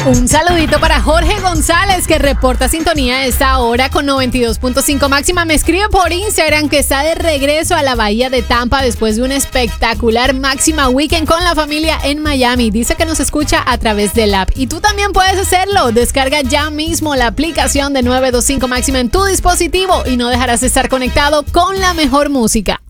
Un saludito para Jorge González, que reporta sintonía a esta hora con 92.5 máxima. Me escribe por Instagram que está de regreso a la bahía de Tampa después de un espectacular máxima weekend con la familia en Miami. Dice que nos escucha a través del app. Y tú también puedes hacerlo. Descarga ya mismo la aplicación de 925 máxima en tu dispositivo y no dejarás de estar conectado con la mejor música.